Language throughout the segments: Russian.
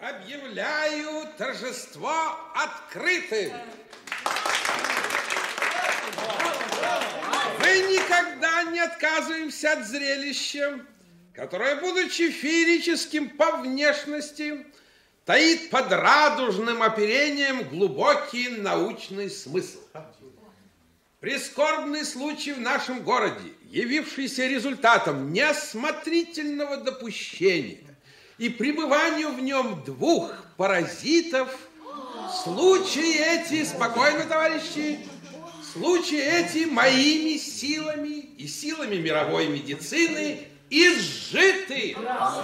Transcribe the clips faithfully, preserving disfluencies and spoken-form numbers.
Объявляю торжество открытым. Мы никогда не отказываемся от зрелища, которое, будучи феерическим по внешности, таит под радужным оперением глубокий научный смысл. Прискорбный случай в нашем городе, явившийся результатом неосмотрительного допущения и пребыванию в нем двух паразитов, случаи эти, спокойно, товарищи, случаи эти моими силами и силами мировой медицины изжиты.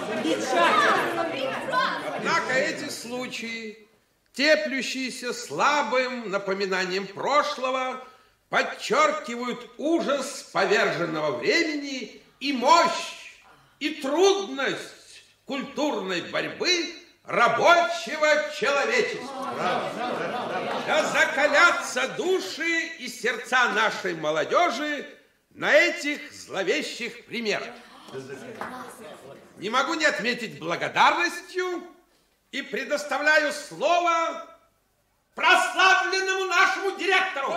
Однако эти случаи, теплющиеся слабым напоминанием прошлого, подчеркивают ужас поверженного времени и мощь, и трудность культурной борьбы рабочего человечества. Да закалятся души и сердца нашей молодежи на этих зловещих примерах. Не могу не отметить благодарностью и предоставляю слово прославленному нашему директору.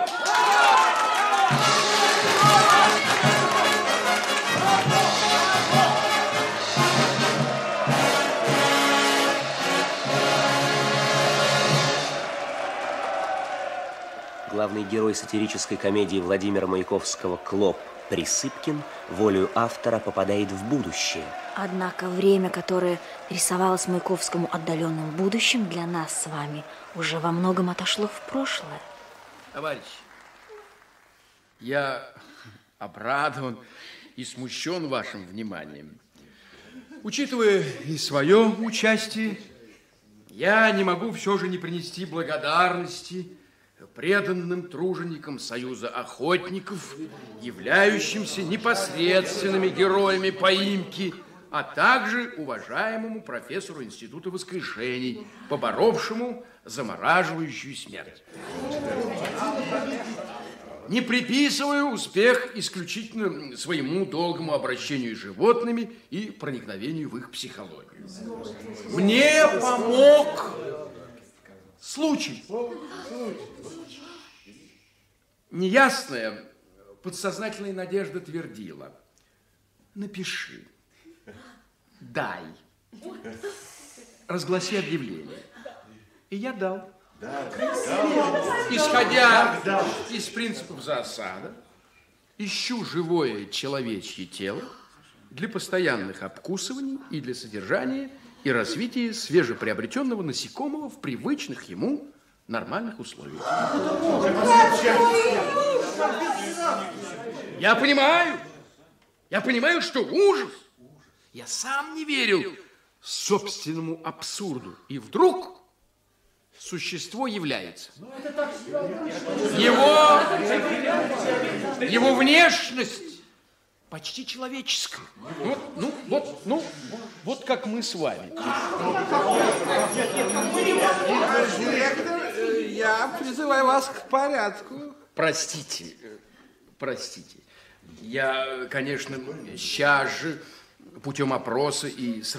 Главный герой сатирической комедии Владимира Маяковского «Клоп» Присыпкин волею автора попадает в будущее. Однако время, которое рисовалось Маяковскому отдаленным будущим, для нас с вами уже во многом отошло в прошлое. Товарищ, я обрадован и смущен вашим вниманием. Учитывая и свое участие, я не могу все же не принести благодарности преданным труженикам Союза охотников, являющимся непосредственными героями поимки, а также уважаемому профессору Института воскрешений, поборовшему замораживающую смерть. Не приписываю успех исключительно своему долгому обращению с животными и проникновению в их психологию. Мне помог случай. Неясная подсознательная надежда твердила: напиши, дай, разгласи объявление. И я дал. Исходя из принципов зоосада, ищу живое человечье тело для постоянных обкусываний и для содержания и развития свежеприобретенного насекомого в привычных ему нормальных условиях. Я понимаю, я понимаю, что ужас. Я сам не верил собственному абсурду. И вдруг существо является. Его, его внешность почти человеческая. Ну, ну, вот, ну, вот как мы с вами. Директор, я призываю вас к порядку. Простите, простите. Я, конечно, сейчас же путем опроса и